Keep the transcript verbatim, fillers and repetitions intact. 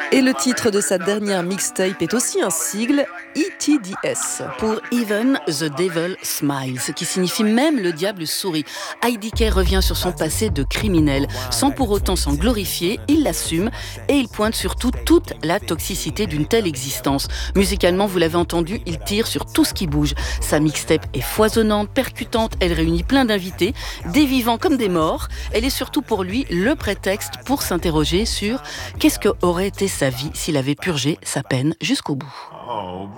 Et le titre de sa dernière mixtape est aussi un sigle, E T D S. Pour Even, The Devil Smiles, qui signifie même le diable sourit. I D K revient sur son passé de criminel. Sans pour autant s'en glorifier, il l'assume et il pointe surtout toute la toxicité d'une telle existence. Musicalement, vous l'avez entendu, il tire sur tout ce qui bouge. Sa mixtape est foisonnante, percutante, elle réunit plein d'invités, des vivants comme des morts. Elle est surtout pour lui le prétexte pour s'interroger sur qu'est-ce qu'aurait été sa vie s'il avait purgé sa peine jusqu'au bout.